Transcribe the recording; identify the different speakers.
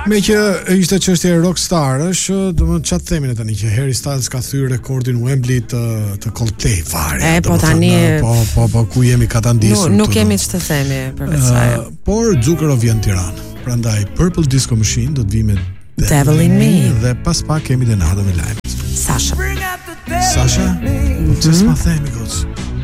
Speaker 1: Me që ishte çështja e rockstarësh, domethënë çfarë themin tani që Harry Styles ka thyer rekordin Wembley të Coldplay fare.
Speaker 2: Po tani
Speaker 1: po ku jemi ka ta ndisur.
Speaker 2: Nuk kemi ç'të themi përveç saj.
Speaker 1: Por Zucchero vjen në Tiranë. Prandaj Purple Disco Machine do të vi me
Speaker 2: Devil in Me
Speaker 1: dhe pas pak kemi Denado me live.
Speaker 2: Sasha.
Speaker 1: Sasha? Ç'sma themi goc?